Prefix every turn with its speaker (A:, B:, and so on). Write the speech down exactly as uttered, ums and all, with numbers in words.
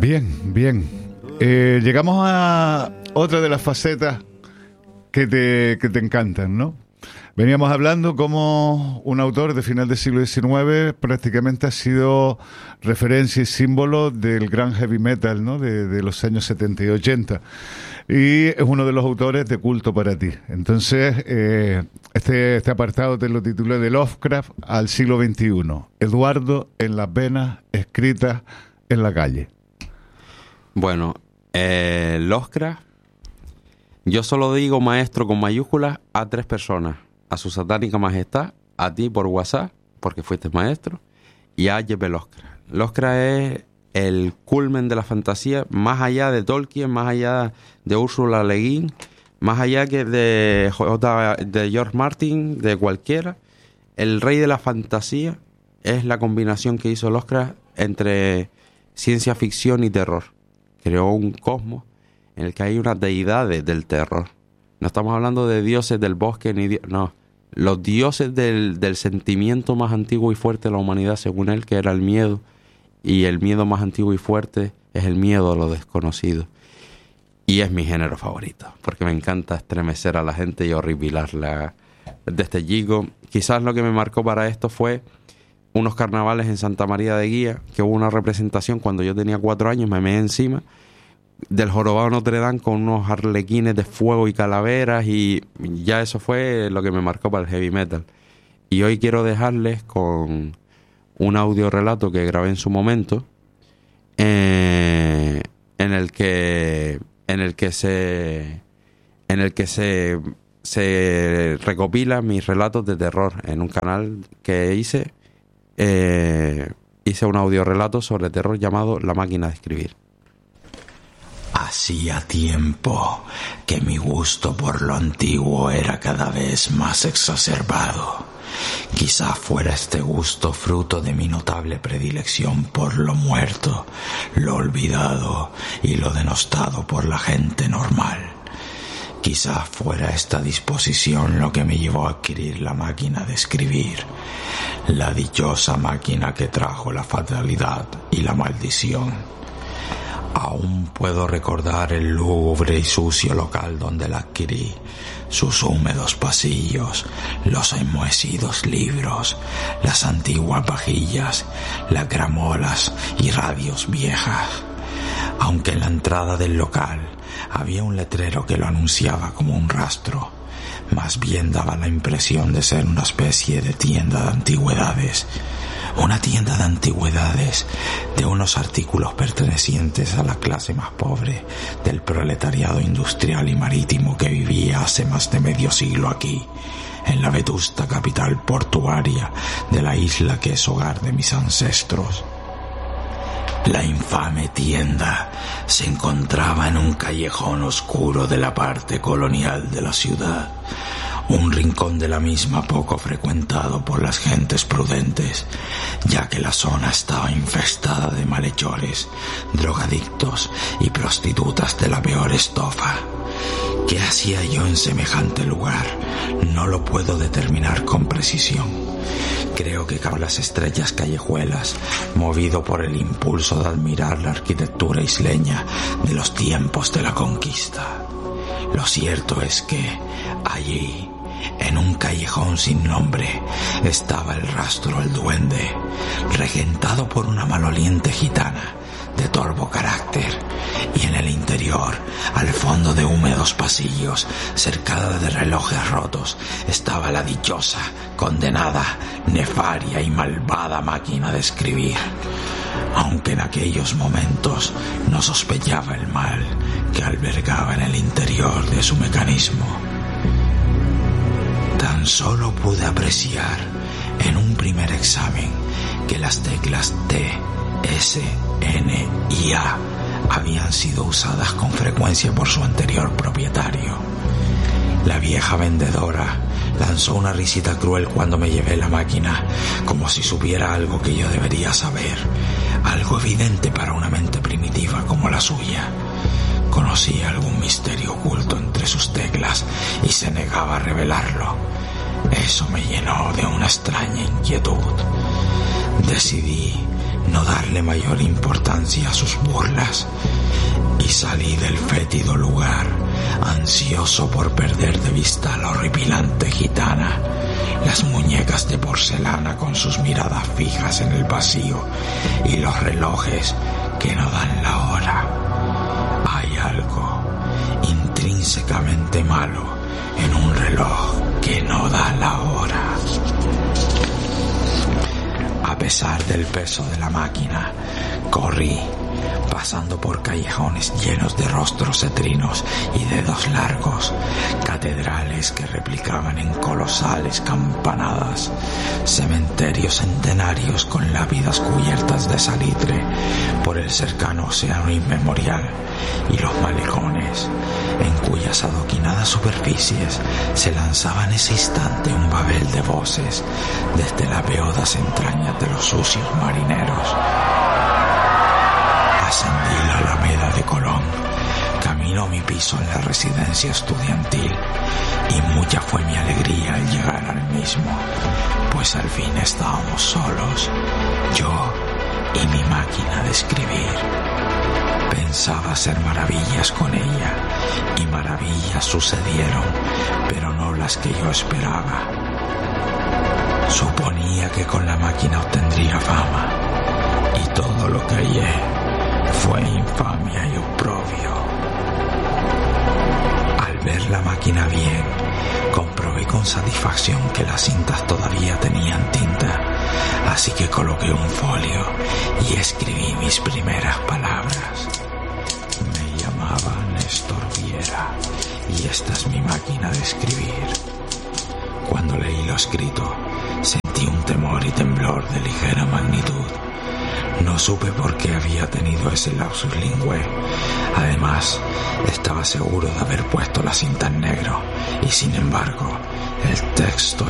A: Bien, bien. Eh, llegamos a otra de las facetas que te, que te encantan, ¿no? Veníamos hablando como un autor de final del siglo diecinueve prácticamente ha sido referencia y símbolo del gran heavy metal, ¿no? De, de los años setenta y ochenta. Y es uno de los autores de culto para ti. Entonces, eh, este, este apartado te lo titulé de Lovecraft al siglo veintiuno. Eduardo en las venas, escritas en la calle.
B: Bueno, eh, Lovecraft, yo solo digo maestro con mayúsculas a tres personas. A su satánica majestad, a ti por WhatsApp, porque fuiste maestro, y a H P Lovecraft. Lovecraft es el culmen de la fantasía, más allá de Tolkien, más allá de Ursula Le Guin, más allá que de, J, de George Martin, de cualquiera. El rey de la fantasía es la combinación que hizo Lovecraft entre ciencia ficción y terror. Creó un cosmos en el que hay unas deidades del terror. No estamos hablando de dioses del bosque, ni di- no. Los dioses del, del sentimiento más antiguo y fuerte de la humanidad, según él, que era el miedo. Y el miedo más antiguo y fuerte es el miedo a lo desconocido. Y es mi género favorito, porque me encanta estremecer a la gente y horripilarla. Desde chico, quizás lo que me marcó para esto fue unos carnavales en Santa María de Guía, que hubo una representación cuando yo tenía cuatro años, me meé encima del jorobado Notre Dame con unos arlequines de fuego y calaveras, y ya eso fue lo que me marcó para el heavy metal. Y hoy quiero dejarles con un audio relato que grabé en su momento, eh, en el que en el que se en el que se se recopilan mis relatos de terror en un canal que hice. Eh, hice un audio relato sobre terror llamado La Máquina de Escribir.
C: Hacía tiempo que mi gusto por lo antiguo era cada vez más exacerbado. Quizá fuera este gusto fruto de mi notable predilección por lo muerto, lo olvidado y lo denostado por la gente normal. Quizá fuera esta disposición lo que me llevó a adquirir la máquina de escribir, la dichosa máquina que trajo la fatalidad y la maldición. Aún puedo recordar el lúgubre y sucio local donde la adquirí, sus húmedos pasillos, los enmohecidos libros, las antiguas vajillas, las gramolas y radios viejas. Aunque en la entrada del local había un letrero que lo anunciaba como un rastro, más bien daba la impresión de ser una especie de tienda de antigüedades. Una tienda de antigüedades de unos artículos pertenecientes a la clase más pobre del proletariado industrial y marítimo que vivía hace más de medio siglo aquí, en la vetusta capital portuaria de la isla que es hogar de mis ancestros. La infame tienda se encontraba en un callejón oscuro de la parte colonial de la ciudad, un rincón de la misma poco frecuentado por las gentes prudentes, ya que la zona estaba infestada de malhechores, drogadictos y prostitutas de la peor estofa. ¿Qué hacía yo en semejante lugar? No lo puedo determinar con precisión. Creo que cabe las estrechas callejuelas, movido por el impulso de admirar la arquitectura isleña de los tiempos de la conquista. Lo cierto es que allí, en un callejón sin nombre, estaba el rastro del duende, regentado por una maloliente gitana de torvo carácter, y en el interior, al fondo de húmedos pasillos, cercada de relojes rotos, estaba la dichosa, condenada, nefaria y malvada máquina de escribir. Aunque en aquellos momentos no sospechaba el mal que albergaba en el interior de su mecanismo. Tan solo pude apreciar en un primer examen que las teclas T, S, N y A habían sido usadas con frecuencia por su anterior propietario. La vieja vendedora lanzó una risita cruel cuando me llevé la máquina, como si supiera algo que yo debería saber, algo evidente para una mente primitiva como la suya. Conocía algún misterio oculto entre sus teclas y se negaba a revelarlo. Eso me llenó de una extraña inquietud. Decidí no darle mayor importancia a sus burlas, y salí del fétido lugar, ansioso por perder de vista a la horripilante gitana, las muñecas de porcelana con sus miradas fijas en el vacío y los relojes que no dan la hora. Hay algo intrínsecamente malo en un reloj que no da la hora. A pesar del peso de la máquina, corrí, pasando por callejones llenos de rostros cetrinos y dedos largos, catedrales que replicaban en colosales campanadas, cementerios centenarios con lápidas cubiertas de salitre por el cercano océano inmemorial, y los malecones, en cuyas adoquinadas superficies se lanzaba en ese instante un babel de voces desde las beodas entrañas de los sucios marineros. Ascendí la Alameda de Colón, camino a mi piso en la residencia estudiantil, y mucha fue mi alegría al llegar al mismo, pues al fin estábamos solos, yo y mi máquina de escribir. Pensaba hacer maravillas con ella, y maravillas sucedieron, pero no las que yo esperaba. Suponía que con la máquina obtendría fama, y todo lo que hallé fue infamia y oprobio. Al ver la máquina bien, comprobé con satisfacción que las cintas todavía tenían tinta, así que coloqué un folio y escribí mis primeras palabras. Me llamaba Néstor Viera, y esta es mi máquina de escribir. Cuando leí lo escrito, sentí un temor y temblor de ligera magnitud. No supe por qué había tenido ese lapsus lingüe. Además, estaba seguro de haber puesto la cinta en negro, y sin embargo, el texto